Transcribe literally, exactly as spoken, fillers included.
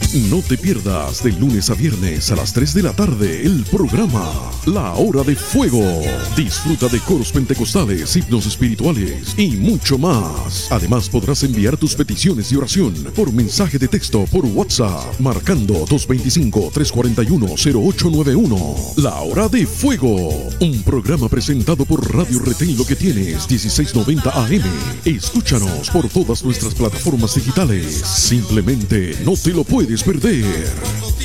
No te pierdas de lunes a viernes a las tres de la tarde el programa La Hora de Fuego. Disfruta de coros pentecostales, himnos espirituales y mucho más. Además podrás enviar tus peticiones de oración por mensaje de texto por WhatsApp marcando dos dos cinco, tres cuatro uno, cero ocho nueve uno. La Hora de Fuego, un programa presentado por Radio Retén Lo que Tienes dieciséis noventa A M. Escúchanos por todas nuestras plataformas digitales. Simplemente no te lo puedes perder.